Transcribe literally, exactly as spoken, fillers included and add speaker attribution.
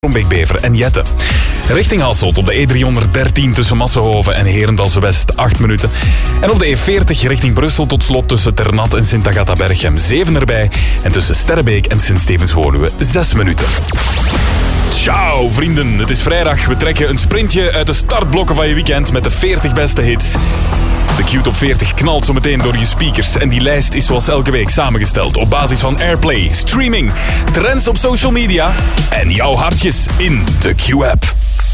Speaker 1: Bever en Jette. Richting Hasselt op de E driehonderddertien tussen Massenhoven en Herendalsewest acht minuten. En op de E veertig richting Brussel tot slot tussen Ternat en Sint-Agatha-Berchem zeven erbij. En tussen Sterrebeek en Sint-Stevens-Woluwe zes minuten. Ciao vrienden, het is vrijdag. We trekken een sprintje uit de startblokken van je weekend met de veertig beste hits. De Q-top veertig knalt zo meteen door je speakers. En die lijst is zoals elke week samengesteld op basis van Airplay, streaming, trends op social media en jouw hartjes in de Q-app.